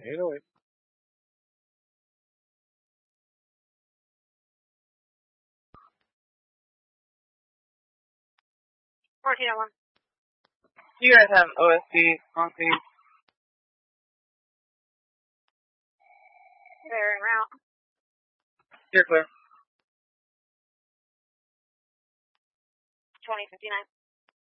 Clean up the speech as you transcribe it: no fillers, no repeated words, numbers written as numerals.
808. 1401. You guys have OSP on scene? They're en route. You're clear. 2059.